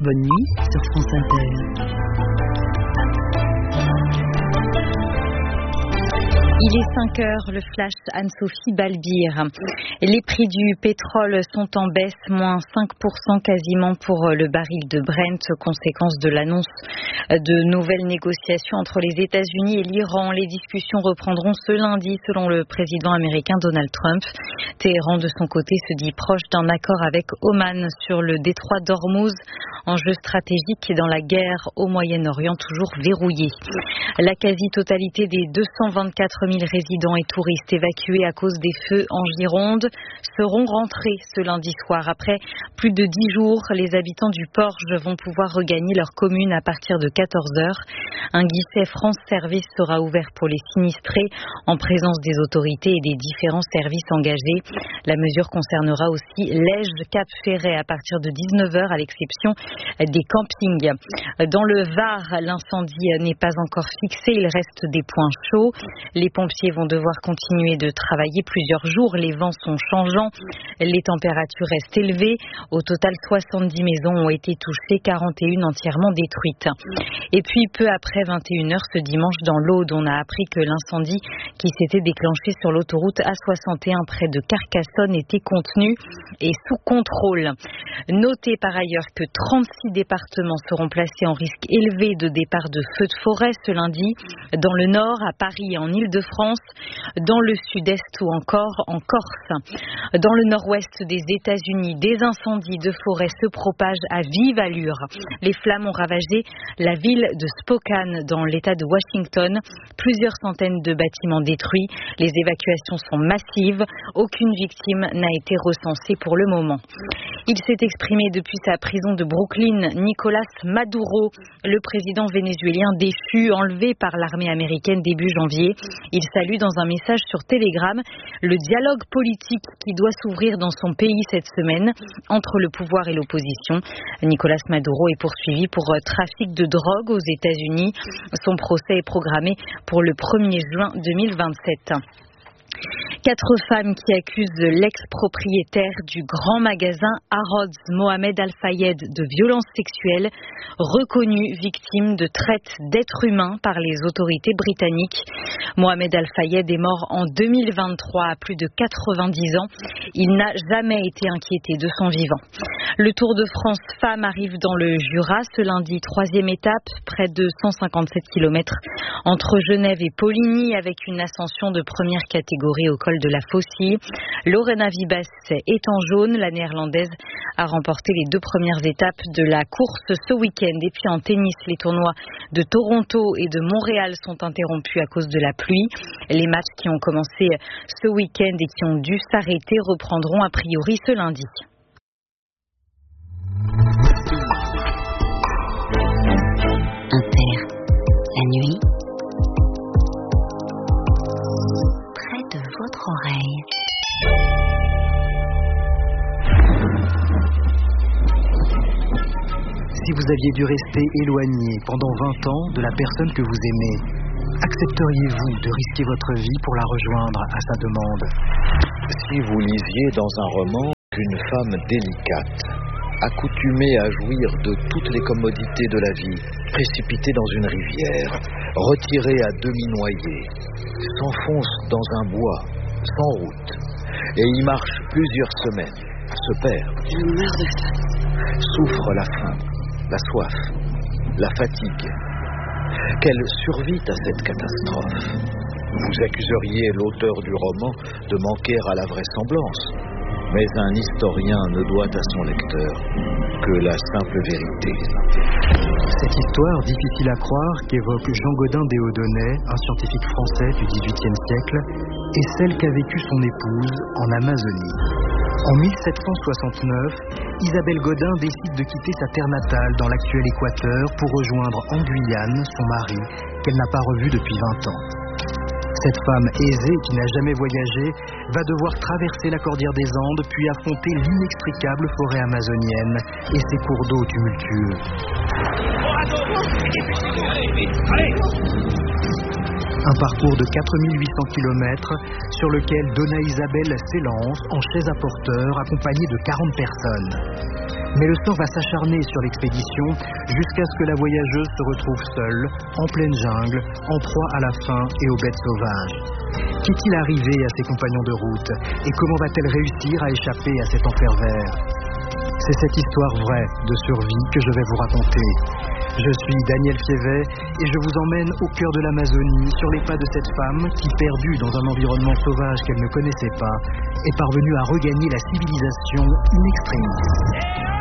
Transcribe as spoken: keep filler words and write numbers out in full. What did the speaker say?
Bonne nuit sur France Inter. Il est cinq heures, le flash Anne-Sophie Balbir. Les prix du pétrole sont en baisse, moins cinq pour cent quasiment pour le baril de Brent, conséquence de l'annonce de nouvelles négociations entre les États-Unis et l'Iran. Les discussions reprendront ce lundi selon le président américain Donald Trump. Téhéran, de son côté, se dit proche d'un accord avec Oman sur le détroit d'Ormuz, enjeu stratégique dans la guerre au Moyen-Orient toujours verrouillé. La quasi-totalité des deux cent vingt-quatre mille résidents et touristes évacués à cause des feux en Gironde seront rentrés ce lundi soir. Après plus de dix jours, les habitants du Porge vont pouvoir regagner leur commune à partir de quatorze heures. Un guichet France Service sera ouvert pour les sinistrés en présence des autorités et des différents services engagés. La mesure concernera aussi Lège, Cap Ferret à partir de dix-neuf heures à l'exception des campings. Dans le Var, l'incendie n'est pas encore fixé, il reste des points chauds. Les pompiers vont devoir continuer de travailler plusieurs jours. Les vents sont changeants. Les températures restent élevées. Au total, soixante-dix maisons ont été touchées, quarante et une entièrement détruites. Et puis, peu après vingt et une heures ce dimanche, dans l'Aude, on a appris que l'incendie qui s'était déclenché sur l'autoroute A soixante et un près de Carcassonne était contenu et sous contrôle. Notez par ailleurs que trente-six départements seront placés en risque élevé de départ de feux de forêt ce lundi. Dans le nord, à Paris et en Île-de-France, dans le sud-est ou encore en Corse. Dans le nord-ouest des États-Unis, des incendies de forêt se propagent à vive allure. Les flammes ont ravagé la ville de Spokane dans l'État de Washington. Plusieurs centaines de bâtiments détruits. Les évacuations sont massives. Aucune victime n'a été recensée pour le moment. Il s'est exprimé depuis sa prison de Brooklyn. Nicolás Maduro, le président vénézuélien déchu, enlevé par l'armée américaine début janvier. Il salue dans un message sur Telegram le dialogue politique qui doit s'ouvrir dans son pays cette semaine entre le pouvoir et l'opposition. Nicolás Maduro est poursuivi pour trafic de drogue aux États-Unis. Son procès est programmé pour le premier juin deux mille vingt-sept. Quatre femmes qui accusent l'ex-propriétaire du grand magasin Harrods, Mohamed Al-Fayed, de violences sexuelles, reconnu victime de traite d'êtres humains par les autorités britanniques. Mohamed Al-Fayed est mort en deux mille vingt-trois à plus de quatre-vingt-dix ans. Il n'a jamais été inquiété de son vivant. Le Tour de France Femmes arrive dans le Jura ce lundi, troisième étape, près de cent cinquante-sept kilomètres entre Genève et Poligny avec une ascension de première catégorie au col de la Faucille. Lorena Vibas est en jaune. La néerlandaise a remporté les deux premières étapes de la course ce week-end. Et puis en tennis, les tournois de Toronto et de Montréal sont interrompus à cause de la pluie. Les matchs qui ont commencé ce week-end et qui ont dû s'arrêter reprendront a priori ce lundi. Inter, la nuit, près de votre oreille. Si vous aviez dû rester éloigné pendant vingt ans de la personne que vous aimez, accepteriez-vous de risquer votre vie pour la rejoindre à sa demande? Si vous lisiez dans un roman qu'une femme délicate, accoutumée à jouir de toutes les commodités de la vie, précipitée dans une rivière, retirée à demi noyée, s'enfonce dans un bois, sans route, et y marche plusieurs semaines, se perd, Je meurs de faim. souffre la faim, la soif, la fatigue, qu'elle survit à cette catastrophe. Vous accuseriez l'auteur du roman de manquer à la vraisemblance. Mais un historien ne doit à son lecteur que la simple vérité. Cette histoire difficile à croire qu'évoque Jean Gaudin d'Éodonnet, un scientifique français du dix-huitième siècle, est celle qu'a vécue son épouse en Amazonie. En mille sept cent soixante-neuf, Isabelle Gaudin décide de quitter sa terre natale dans l'actuel Équateur pour rejoindre en Guyane son mari, qu'elle n'a pas revu depuis vingt ans. Cette femme aisée qui n'a jamais voyagé va devoir traverser la cordillère des Andes puis affronter l'inextricable forêt amazonienne et ses cours d'eau tumultueux. Un parcours de quatre mille huit cents kilomètres sur lequel Donna Isabelle s'élance en chaise à porteur accompagnée de quarante personnes. Mais le sort va s'acharner sur l'expédition jusqu'à ce que la voyageuse se retrouve seule, en pleine jungle, en proie à la faim et aux bêtes sauvages. Qu'est-il arrivé à ses compagnons de route et comment va-t-elle réussir à échapper à cet enfer vert? C'est cette histoire vraie de survie que je vais vous raconter. Je suis Daniel Fievet et je vous emmène au cœur de l'Amazonie sur les pas de cette femme qui, perdue dans un environnement sauvage qu'elle ne connaissait pas, est parvenue à regagner la civilisation in extremis.